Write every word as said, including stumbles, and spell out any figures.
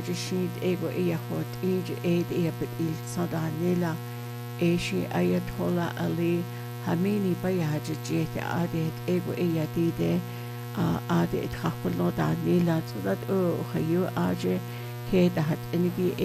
ajishid ego iyahot ij aid iapit il sadanila Aishi Ayatollah Ali Hamini Bayaja Jete Adet Ego Eyadide Adet Hakulo Danila so that oh Hayu Aje Ke that Enibi